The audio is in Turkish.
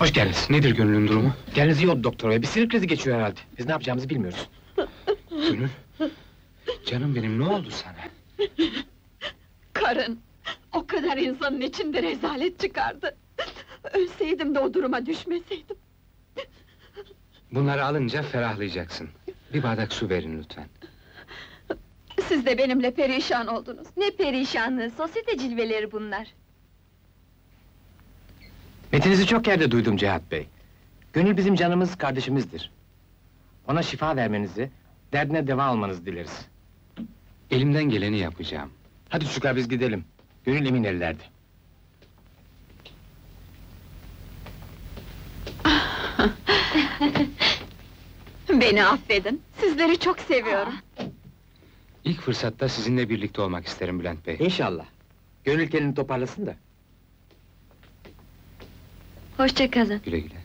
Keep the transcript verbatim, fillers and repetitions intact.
Hoş geldiniz. Nedir Gönül'ün durumu? Geliniz iyi oldu doktor bey. Bir sinir krizi geçiyor herhalde. Biz ne yapacağımızı bilmiyoruz. Gönül! Canım benim, ne oldu sana? Karın! O kadar insanın içinde rezalet çıkardı! Ölseydim de o duruma düşmeseydim! Bunları alınca ferahlayacaksın. Bir bardak su verin lütfen. Siz de benimle perişan oldunuz! Ne perişanlığı, sosyete cilveleri bunlar! Metinizi çok yerde duydum Cihat bey. Gönül bizim canımız, kardeşimizdir. Ona şifa vermenizi, derdine deva almanızı dileriz. Elimden geleni yapacağım. Hadi çocuklar biz gidelim. Gönül emin ellerde. Beni affedin, sizleri çok seviyorum! İlk fırsatta sizinle birlikte olmak isterim Bülent Bey. İnşallah. Gönül kendini toparlasın da. Hoşça kalın. Güle güle.